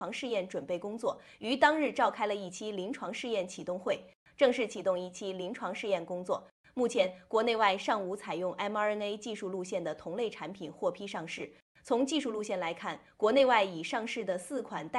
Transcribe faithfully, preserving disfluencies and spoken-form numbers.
床试验准备工作于当日召开了一期临床试验启动会，正式启动一期临床试验工作。目前，国内外尚无采用 mRNA 技术路线的同类产品获批上市。从技术路线来看，国内外已上市的四款代